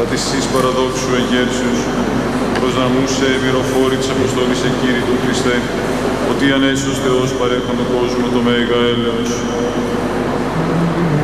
πατησής παραδόξου εγέρσεως, προσναμούσε μυροφόρη της Αποστόλης Κύριε του Χριστέ, ότι ανέσως Θεός παρέχον τον κόσμο το μέγα έλεος.